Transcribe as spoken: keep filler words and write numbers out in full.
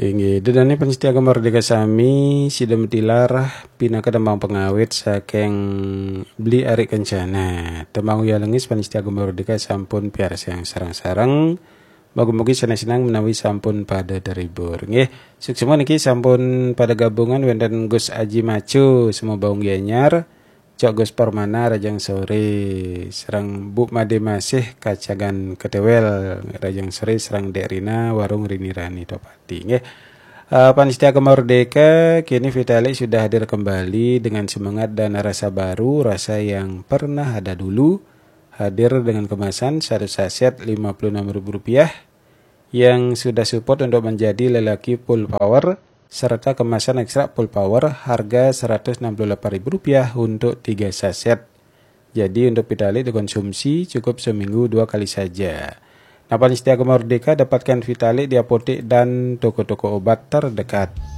Inggih, dedane Pensetia Merdeka Sami sida metilar pinaka tembang pengawit saking beli ari kencana. Tembang uyalengis Pensetia Merdeka sampun piaras yang sarang-sarang. Mugi-mugi senang-senang menawi sampun pada terhibur. Nggih, suksema niki sampun pada gabungan wonten Gus Aji Macu semua baung gianyar. Cok Gus Permana Rajang Sore serang Bu Made Masih Kacagan Ketewel Rajang Sore serang Derina Warung Rini Rani Topati nggih. Uh, Panitia Merdeka kini Vitalik sudah hadir kembali dengan semangat dan rasa baru, rasa yang pernah ada dulu. Hadir dengan kemasan satu saset lima puluh enam ribu rupiah yang sudah support untuk menjadi lelaki full power, serta kemasan ekstra full power harga seratus enam puluh delapan ribu rupiah untuk tiga saset. Jadi untuk Vitalik dikonsumsi cukup seminggu dua kali saja. Nah, Panitia Merdeka dapatkan Vitalik di apotek dan toko-toko obat terdekat.